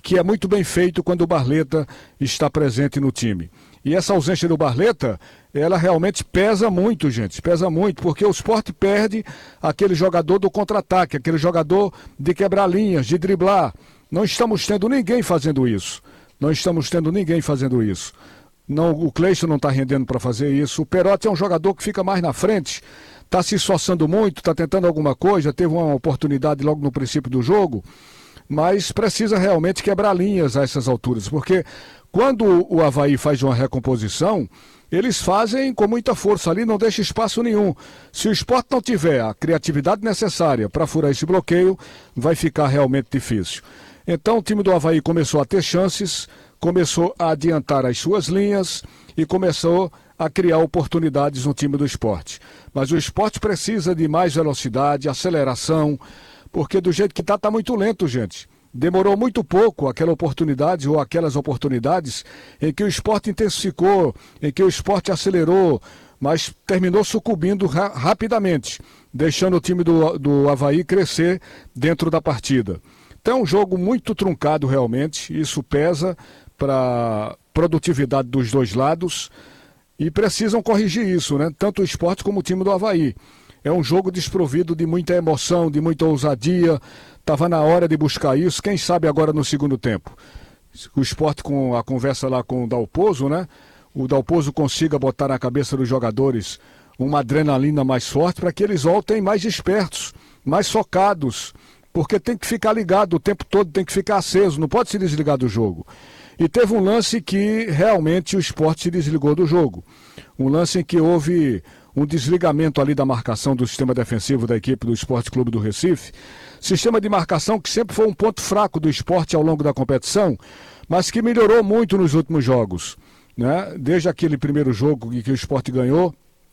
que é muito bem feito quando o Barleta está presente no time. E essa ausência do Barleta, ela realmente pesa muito, gente, pesa muito, porque o Sport perde aquele jogador do contra-ataque, aquele jogador de quebrar linhas, de driblar. Não estamos tendo ninguém fazendo isso. Não estamos tendo ninguém fazendo isso. Não, o Cleison não está rendendo para fazer isso. O Perotti é um jogador que fica mais na frente, está se esforçando muito, está tentando alguma coisa, teve uma oportunidade logo no princípio do jogo, mas precisa realmente quebrar linhas a essas alturas, porque quando o Avaí faz uma recomposição, eles fazem com muita força ali, não deixa espaço nenhum. Se o Sport não tiver a criatividade necessária para furar esse bloqueio, vai ficar realmente difícil. Então o time do Avaí começou a ter chances, começou a adiantar as suas linhas e começou a criar oportunidades no time do Sport. Mas o Sport precisa de mais velocidade, aceleração, porque do jeito que está muito lento, gente. Demorou muito pouco aquela oportunidade ou aquelas oportunidades em que o Sport intensificou, em que o Sport acelerou, mas terminou sucumbindo rapidamente, deixando o time do Avaí crescer dentro da partida. Então é um jogo muito truncado realmente, isso pesa para a produtividade dos dois lados e precisam corrigir isso, né? Tanto o Sport como o time do Avaí. É um jogo desprovido de muita emoção, de muita ousadia. Estava na hora de buscar isso, quem sabe agora no segundo tempo. O Sport com a conversa lá com o Dalpozo, né? O Dalpozo consiga botar na cabeça dos jogadores uma adrenalina mais forte para que eles voltem mais espertos, mais focados. Porque tem que ficar ligado o tempo todo, tem que ficar aceso, não pode se desligar do jogo. E teve um lance que realmente o Sport se desligou do jogo. Um lance em que houve um desligamento ali da marcação do sistema defensivo da equipe do Sport Clube do Recife. Sistema de marcação que sempre foi um ponto fraco do Sport ao longo da competição, mas que melhorou muito nos últimos jogos, né? Desde aquele primeiro jogo em que o Sport ganhou,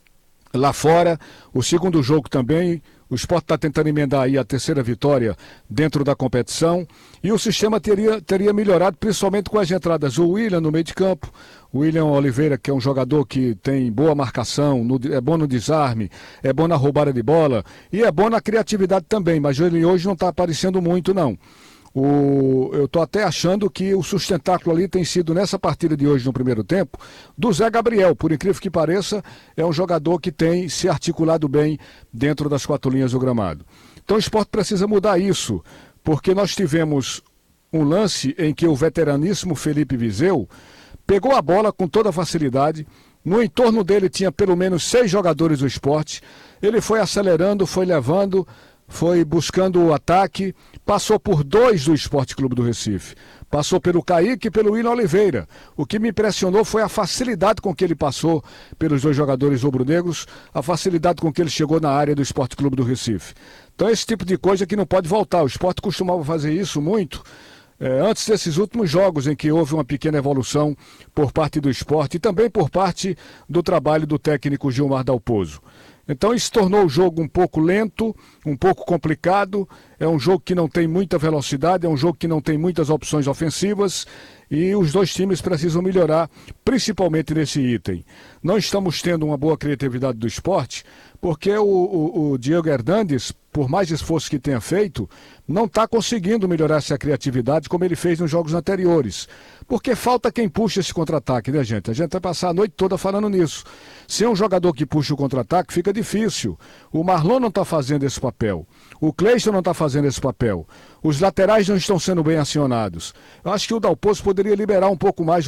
lá fora, o segundo jogo também, o Sport está tentando emendar aí a terceira vitória dentro da competição e o sistema teria melhorado principalmente com as entradas do William no meio de campo, o William Oliveira, que é um jogador que tem boa marcação, é bom no desarme, é bom na roubada de bola e é bom na criatividade também, mas ele hoje não está aparecendo muito não. Eu estou até achando que o sustentáculo ali tem sido, nessa partida de hoje no primeiro tempo, do Zé Gabriel. Por incrível que pareça, é um jogador que tem se articulado bem dentro das quatro linhas do gramado. Então o Sport precisa mudar isso, porque nós tivemos um lance em que o veteraníssimo Felipe Viseu pegou a bola com toda facilidade, no entorno dele tinha pelo menos 6 jogadores do Sport, ele foi acelerando, foi levando, foi buscando o ataque, passou por 2 do Sport Clube do Recife. Passou pelo Kaique e pelo William Oliveira. O que me impressionou foi a facilidade com que ele passou pelos 2 jogadores rubro-negros, a facilidade com que ele chegou na área do Sport Clube do Recife. Então esse tipo de coisa que não pode voltar. O Sport costumava fazer isso muito antes desses últimos jogos em que houve uma pequena evolução por parte do Sport e também por parte do trabalho do técnico Gilmar Dalpozo. Então isso tornou o jogo um pouco lento, um pouco complicado, é um jogo que não tem muita velocidade, é um jogo que não tem muitas opções ofensivas e os dois times precisam melhorar, principalmente nesse item. Não estamos tendo uma boa criatividade do Sport, porque o Diego Hernandes, por mais esforço que tenha feito, não está conseguindo melhorar essa criatividade como ele fez nos jogos anteriores. Porque falta quem puxa esse contra-ataque, né, gente? A gente vai passar a noite toda falando nisso. Se é um jogador que puxa o contra-ataque, fica difícil. O Marlon não está fazendo esse papel. O Cleison não está fazendo esse papel. Os laterais não estão sendo bem acionados. Eu acho que o Dalpozo poderia liberar um pouco mais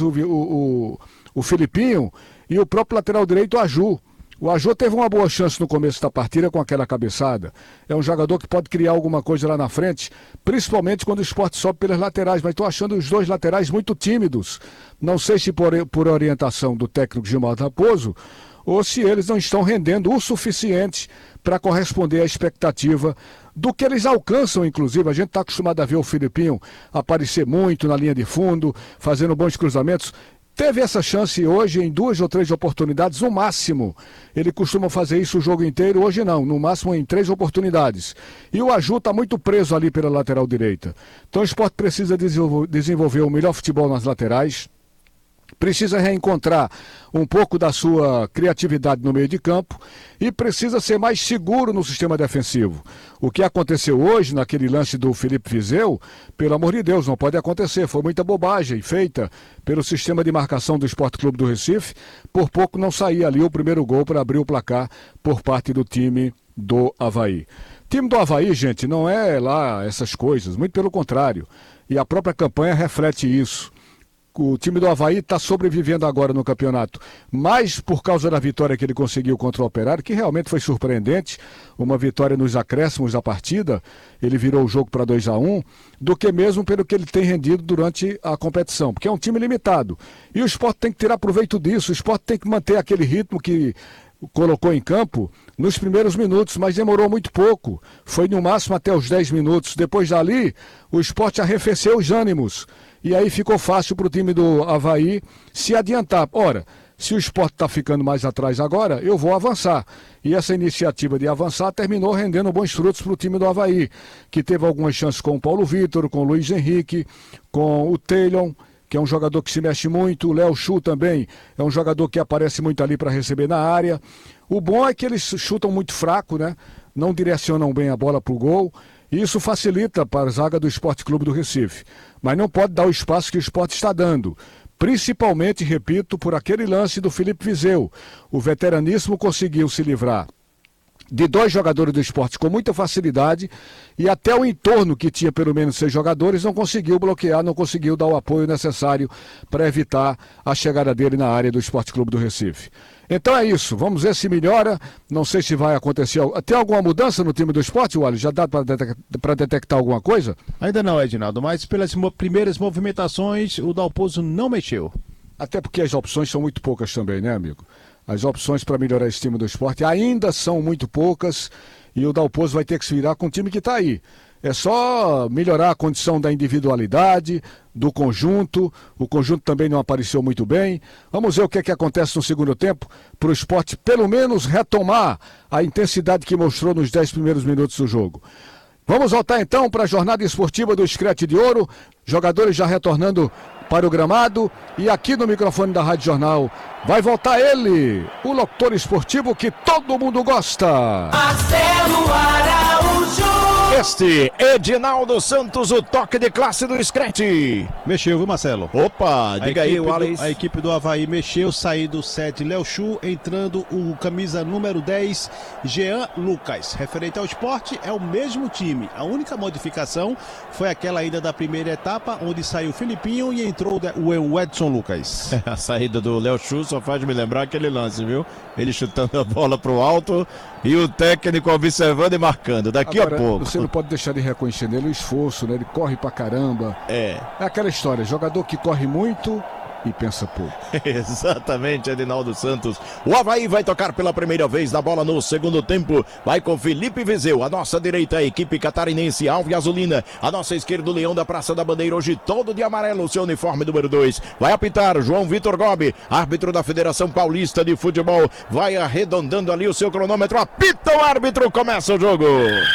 o Filipinho e o próprio lateral direito, o Aju. O Aju teve uma boa chance no começo da partida com aquela cabeçada. É um jogador que pode criar alguma coisa lá na frente, principalmente quando o Sport sobe pelas laterais. Mas estou achando os 2 laterais muito tímidos. Não sei se por orientação do técnico Gilmar Dalpozo ou se eles não estão rendendo o suficiente para corresponder à expectativa do que eles alcançam, inclusive. A gente está acostumado a ver o Filipinho aparecer muito na linha de fundo, fazendo bons cruzamentos. Teve essa chance hoje em 2 ou 3 oportunidades, no máximo. Ele costuma fazer isso o jogo inteiro, hoje não, no máximo em 3 oportunidades. E o Aju está muito preso ali pela lateral direita. Então o Sport precisa desenvolver o melhor futebol nas laterais, precisa reencontrar um pouco da sua criatividade no meio de campo e precisa ser mais seguro no sistema defensivo. O que aconteceu hoje, naquele lance do Felipe Vizeu, pelo amor de Deus, não pode acontecer. Foi muita bobagem feita pelo sistema de marcação do Sport Clube do Recife. Por pouco não saía ali o primeiro gol para abrir o placar por parte do time do Avaí. O time do Avaí, gente, não é lá essas coisas, muito pelo contrário. E a própria campanha reflete isso. O time do Avaí está sobrevivendo agora no campeonato, mais por causa da vitória que ele conseguiu contra o Operário, que realmente foi surpreendente, uma vitória nos acréscimos da partida, ele virou o jogo para 2-1, do que mesmo pelo que ele tem rendido durante a competição, porque é um time limitado. E o Sport tem que tirar proveito disso, o Sport tem que manter aquele ritmo que colocou em campo nos primeiros minutos, mas demorou muito pouco, foi no máximo até os 10 minutos. Depois dali, o Sport arrefeceu os ânimos, e aí ficou fácil para o time do Avaí se adiantar. Ora, se o Sport está ficando mais atrás agora, eu vou avançar. E essa iniciativa de avançar terminou rendendo bons frutos para o time do Avaí, que teve algumas chances com o Paulo Vitor, com o Luiz Henrique, com o Taylor, que é um jogador que se mexe muito, o Léo Chu também é um jogador que aparece muito ali para receber na área. O bom é que eles chutam muito fraco, né? Não direcionam bem a bola para o gol, e isso facilita para a zaga do Sport Clube do Recife. Mas não pode dar o espaço que o Sport está dando, principalmente, repito, por aquele lance do Felipe Vizeu. O veteraníssimo conseguiu se livrar de 2 jogadores do Sport com muita facilidade, e até o entorno, que tinha pelo menos 6 jogadores, não conseguiu bloquear, não conseguiu dar o apoio necessário para evitar a chegada dele na área do Sport Clube do Recife. Então é isso, vamos ver se melhora, não sei se vai acontecer. Tem alguma mudança no time do Sport, Wally? Já dá para detectar alguma coisa? Ainda não, Edinaldo, mas pelas primeiras movimentações o Dalpozo não mexeu. Até porque as opções são muito poucas também, né, amigo? As opções para melhorar esse time do Sport ainda são muito poucas, e o Dalpozo vai ter que se virar com o time que está aí. É só melhorar a condição da individualidade, do conjunto. O conjunto também não apareceu muito bem. Vamos ver o que é que acontece no segundo tempo para o Sport pelo menos retomar a intensidade que mostrou nos 10 primeiros minutos do jogo. Vamos voltar então para a jornada esportiva do Screte de Ouro. Jogadores já retornando para o gramado, e aqui no microfone da Rádio Jornal vai voltar ele, o locutor esportivo que todo mundo gosta, Marcelo Araújo. Este Edinaldo Santos, o toque de classe do Screte. Mexeu, viu, Marcelo? Opa, diga aí, Wallace. A equipe do Avaí mexeu, saindo do 7 Léo Chu, entrando o camisa número 10, Jean Lucas. Referente ao Sport, é o mesmo time. A única modificação foi aquela ainda da primeira etapa, onde saiu o Filipinho e entrou o Edson Lucas. A saída do Léo Chu só faz me lembrar aquele lance, viu? Ele chutando a bola pro alto e o técnico observando e marcando. Daqui agora, a pouco. Você não pode deixar de reconhecer nele o esforço, né? Ele corre pra caramba. É aquela história, jogador que corre muito e pensa pouco. Exatamente, Edinaldo Santos. O Avaí vai tocar pela primeira vez na bola no segundo tempo. Vai com Felipe Vizeu. A nossa direita, a equipe catarinense, alvo e azulina. A nossa esquerda, o Leão da Praça da Bandeira, hoje todo de amarelo, o seu uniforme número 2. Vai apitar João Vitor Gobi, árbitro da Federação Paulista de Futebol. Vai arredondando ali o seu cronômetro. Apita o árbitro, começa o jogo.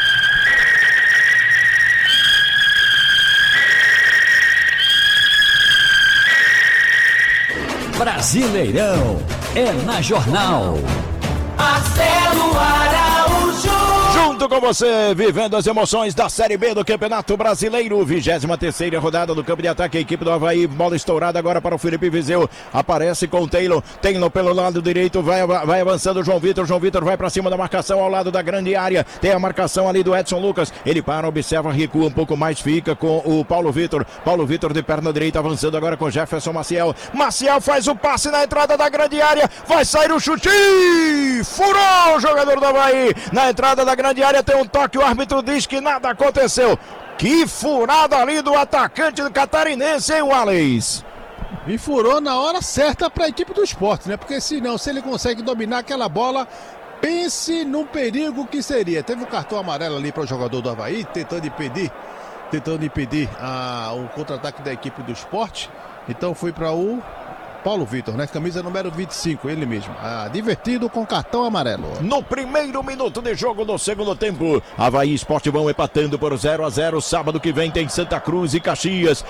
Brasileirão é na Jornal. Marcelo Araújo. Junto com você, vivendo as emoções da Série B do Campeonato Brasileiro, 23ª rodada do campo de ataque, a equipe do Avaí, bola estourada agora para o Felipe Vizeu, aparece com o Taylor pelo lado direito, vai avançando o João Vitor vai para cima da marcação ao lado da grande área, tem a marcação ali do Edson Lucas, ele para, observa, recua um pouco mais, fica com o Paulo Vitor de perna direita, avançando agora com Jefferson Maciel faz o passe na entrada da grande área, vai sair o chute, furou o jogador do Avaí, na entrada da grande área tem um toque, o árbitro diz que nada aconteceu. Que furada ali do atacante do catarinense, hein, Wallace? E furou na hora certa para a equipe do Sport, né? Porque se ele consegue dominar aquela bola, pense no perigo que seria. Teve um cartão amarelo ali para o jogador do Avaí, tentando impedir o contra-ataque da equipe do Sport. Então foi para o Paulo Vitor, né? Camisa número 25, ele mesmo. Divertido com cartão amarelo. No primeiro minuto de jogo do segundo tempo, Avaí e Sport vão empatando por 0-0. Sábado que vem tem Santa Cruz e Caxias.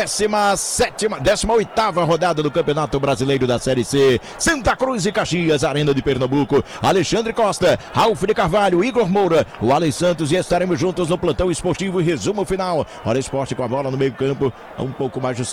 18ª rodada do Campeonato Brasileiro da Série C. Santa Cruz e Caxias, Arena de Pernambuco. Alexandre Costa, Ralf de Carvalho, Igor Moura, o Alex Santos, e estaremos juntos no plantão esportivo e resumo final. Olha, Sport com a bola no meio campo, um pouco mais de